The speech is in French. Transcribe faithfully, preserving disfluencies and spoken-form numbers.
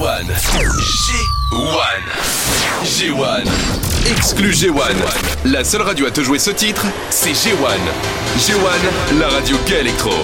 one. G one. G one. Exclu G one. La seule radio à te jouer ce titre, c'est G one. G one, la radio gay électro.